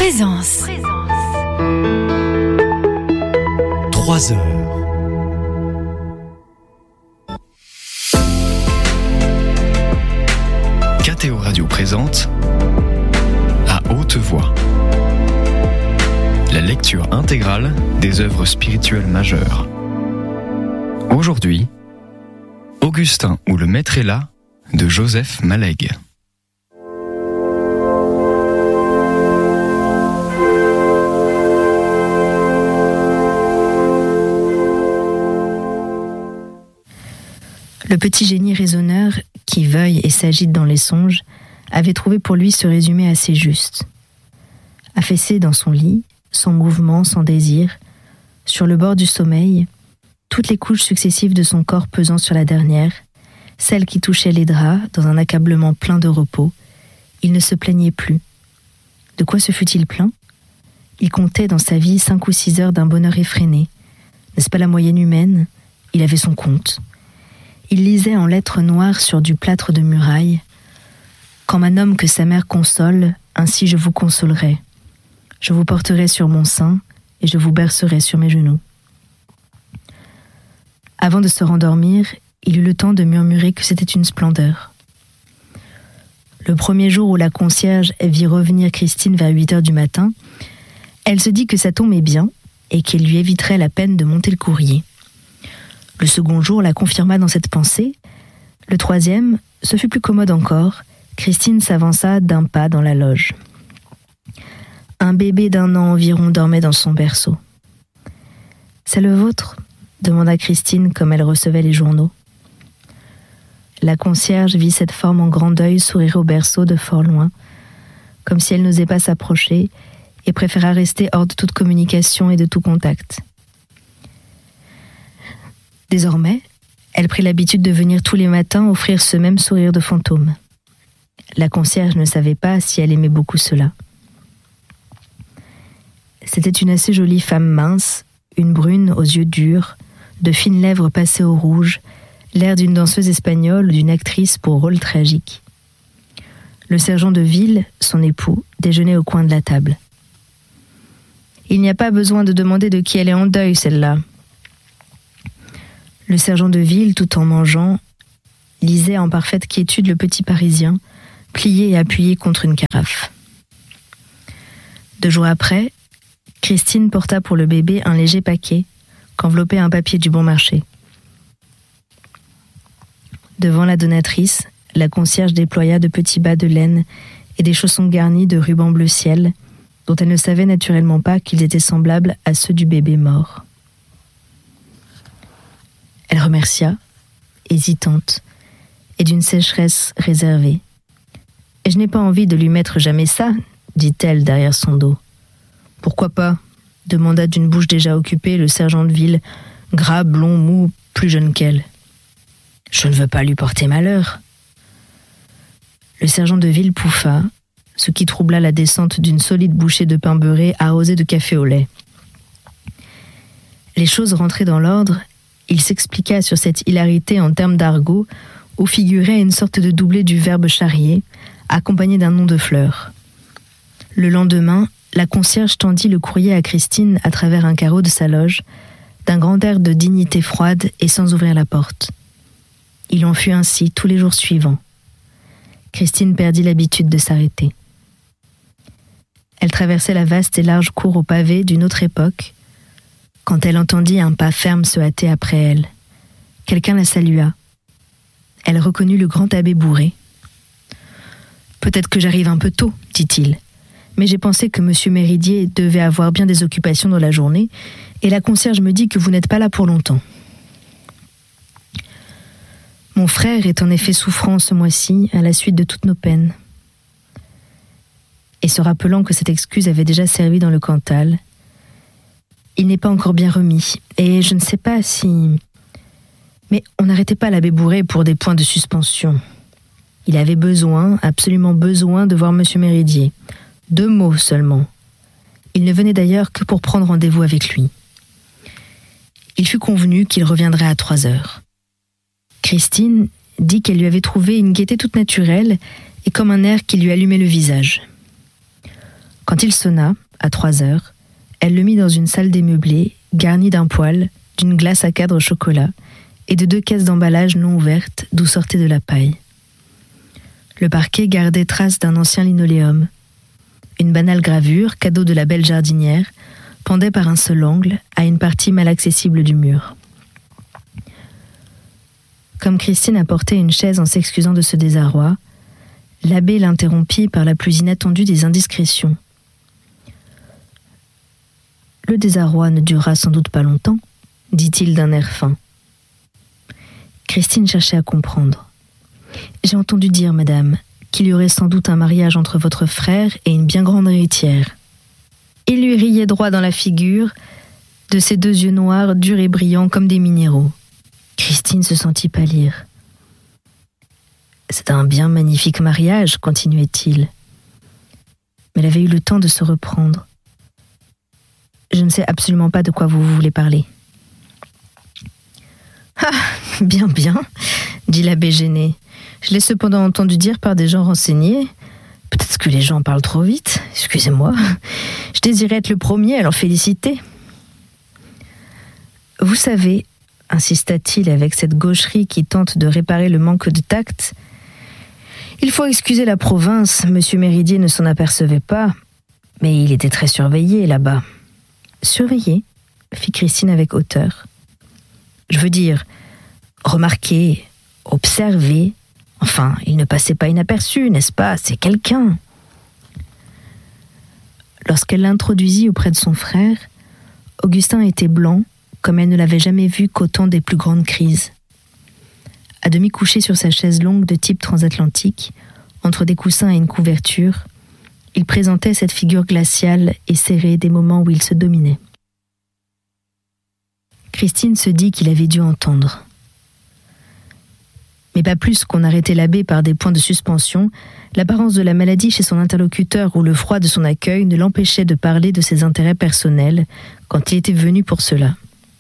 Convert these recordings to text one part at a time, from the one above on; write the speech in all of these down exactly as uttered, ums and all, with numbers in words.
Présence. Trois heures. K T O Radio présente À haute voix la lecture intégrale des œuvres spirituelles majeures. Aujourd'hui, Augustin ou le Maître est là de Joseph Mallègue. Le petit génie raisonneur, qui veuille et s'agite dans les songes, avait trouvé pour lui ce résumé assez juste. Affaissé dans son lit, sans mouvement, sans désir, sur le bord du sommeil, toutes les couches successives de son corps pesant sur la dernière, celle qui touchait les draps dans un accablement plein de repos, il ne se plaignait plus. De quoi se fut-il plaint ? Il comptait dans sa vie cinq ou six heures d'un bonheur effréné. N'est-ce pas la moyenne humaine ? Il avait son compte. Il lisait en lettres noires sur du plâtre de muraille « Quand un homme que sa mère console, ainsi je vous consolerai. Je vous porterai sur mon sein et je vous bercerai sur mes genoux. » Avant de se rendormir, il eut le temps de murmurer que c'était une splendeur. Le premier jour où la concierge vit revenir Christine vers huit heures du matin, elle se dit que ça tombait bien et qu'elle lui éviterait la peine de monter le courrier. Le second jour la confirma dans cette pensée. Le troisième, ce fut plus commode encore. Christine s'avança d'un pas dans la loge. Un bébé d'un an environ dormait dans son berceau. « C'est le vôtre ?» demanda Christine comme elle recevait les journaux. La concierge vit cette forme en grand deuil sourire au berceau de fort loin, comme si elle n'osait pas s'approcher et préféra rester hors de toute communication et de tout contact. Désormais, elle prit l'habitude de venir tous les matins offrir ce même sourire de fantôme. La concierge ne savait pas si elle aimait beaucoup cela. C'était une assez jolie femme mince, une brune aux yeux durs, de fines lèvres passées au rouge, l'air d'une danseuse espagnole ou d'une actrice pour rôle tragique. Le sergent de ville, son époux, déjeunait au coin de la table. « Il n'y a pas besoin de demander de qui elle est en deuil, celle-là. » Le sergent de ville, tout en mangeant, lisait en parfaite quiétude le petit Parisien, plié et appuyé contre une carafe. Deux jours après, Christine porta pour le bébé un léger paquet qu'enveloppait un papier du bon marché. Devant la donatrice, la concierge déploya de petits bas de laine et des chaussons garnis de rubans bleu ciel, dont elle ne savait naturellement pas qu'ils étaient semblables à ceux du bébé mort. Elle remercia, hésitante, et d'une sécheresse réservée. « Et je n'ai pas envie de lui mettre jamais ça, » dit-elle derrière son dos. « Pourquoi pas ?» demanda d'une bouche déjà occupée le sergent de ville, gras, blond, mou, plus jeune qu'elle. « Je ne veux pas lui porter malheur. » Le sergent de ville pouffa, ce qui troubla la descente d'une solide bouchée de pain beurré arrosée de café au lait. Les choses rentraient dans l'ordre. Il s'expliqua sur cette hilarité en termes d'argot où figurait une sorte de doublé du verbe charrier, accompagné d'un nom de fleur. Le lendemain, la concierge tendit le courrier à Christine à travers un carreau de sa loge, d'un grand air de dignité froide et sans ouvrir la porte. Il en fut ainsi tous les jours suivants. Christine perdit l'habitude de s'arrêter. Elle traversait la vaste et large cour au pavé d'une autre époque, quand elle entendit un pas ferme se hâter après elle. Quelqu'un la salua. Elle reconnut le grand abbé Bourré. « Peut-être que j'arrive un peu tôt, dit-il, mais j'ai pensé que monsieur Méridier devait avoir bien des occupations dans la journée, et la concierge me dit que vous n'êtes pas là pour longtemps. » Mon frère est en effet souffrant ce mois-ci à la suite de toutes nos peines. Et se rappelant que cette excuse avait déjà servi dans le Cantal, il n'est pas encore bien remis, et je ne sais pas si... Mais on n'arrêtait pas l'abbé Bourré pour des points de suspension. Il avait besoin, absolument besoin de voir monsieur Méridier. Deux mots seulement. Il ne venait d'ailleurs que pour prendre rendez-vous avec lui. Il fut convenu qu'il reviendrait à trois heures. Christine dit qu'elle lui avait trouvé une gaieté toute naturelle et comme un air qui lui allumait le visage. Quand il sonna, à trois heures, elle le mit dans une salle démeublée, garnie d'un poêle, d'une glace à cadre au chocolat et de deux caisses d'emballage non ouvertes d'où sortait de la paille. Le parquet gardait trace d'un ancien linoléum. Une banale gravure, cadeau de la belle jardinière, pendait par un seul angle à une partie mal accessible du mur. Comme Christine apportait une chaise en s'excusant de ce désarroi, l'abbé l'interrompit par la plus inattendue des indiscrétions. « Le désarroi ne durera sans doute pas longtemps, » dit-il d'un air fin. Christine cherchait à comprendre. « J'ai entendu dire, madame, qu'il y aurait sans doute un mariage entre votre frère et une bien grande héritière. » Il lui riait droit dans la figure, de ses deux yeux noirs, durs et brillants comme des minéraux. Christine se sentit pâlir. « C'est un bien magnifique mariage, » continuait-il. Mais elle avait eu le temps de se reprendre. « Je ne sais absolument pas de quoi vous voulez parler. »« Ah, bien, bien, » dit l'abbé gêné. « Je l'ai cependant entendu dire par des gens renseignés. Peut-être que les gens parlent trop vite, excusez-moi. Je désirais être le premier à leur féliciter. »« Vous savez, » insista-t-il avec cette gaucherie qui tente de réparer le manque de tact, « il faut excuser la province, monsieur Méridier ne s'en apercevait pas, mais il était très surveillé là-bas. » « Surveillé ?» fit Christine avec hauteur. « Je veux dire, remarquer, observer, enfin, il ne passait pas inaperçu, n'est-ce pas? C'est quelqu'un. » Lorsqu'elle l'introduisit auprès de son frère, Augustin était blanc, comme elle ne l'avait jamais vu qu'au temps des plus grandes crises. À demi couché sur sa chaise longue de type transatlantique, entre des coussins et une couverture, il présentait cette figure glaciale et serrée des moments où il se dominait. Christine se dit qu'il avait dû entendre. Mais pas plus qu'on arrêtait l'abbé par des points de suspension, l'apparence de la maladie chez son interlocuteur ou le froid de son accueil ne l'empêchait de parler de ses intérêts personnels quand il était venu pour cela.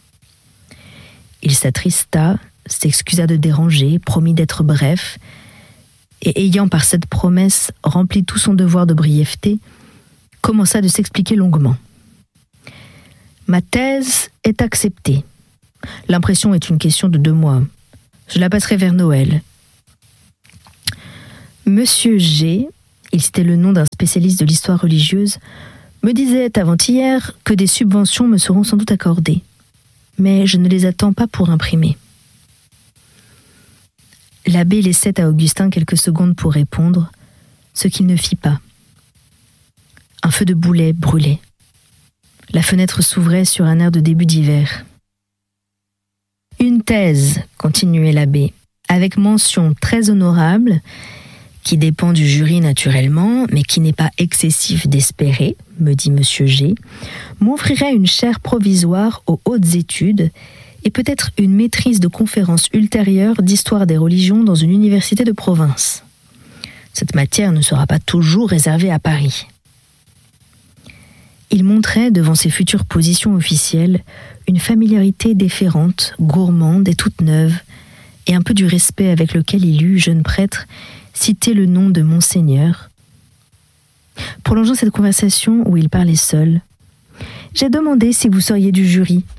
Il s'attrista, s'excusa de déranger, promit d'être bref, et ayant par cette promesse rempli tout son devoir de brièveté, commença de s'expliquer longuement. « Ma thèse est acceptée. L'impression est une question de deux mois. Je la passerai vers Noël. Monsieur G, il citait le nom d'un spécialiste de l'histoire religieuse, me disait avant-hier que des subventions me seront sans doute accordées. Mais je ne les attends pas pour imprimer. » L'abbé laissait à Augustin quelques secondes pour répondre, ce qu'il ne fit pas. Un feu de boulet brûlait. La fenêtre s'ouvrait sur un air de début d'hiver. « Une thèse, » continuait l'abbé, « avec mention très honorable, qui dépend du jury naturellement, mais qui n'est pas excessif d'espérer, me dit monsieur G, m'offrirait une chaire provisoire aux hautes études et peut-être une maîtrise de conférences ultérieures d'histoire des religions dans une université de province. Cette matière ne sera pas toujours réservée à Paris. » Il montrait, devant ses futures positions officielles, une familiarité déférente, gourmande et toute neuve, et un peu du respect avec lequel il eut, jeune prêtre, cité le nom de Monseigneur. Prolongeant cette conversation où il parlait seul, « J'ai demandé si vous seriez du jury,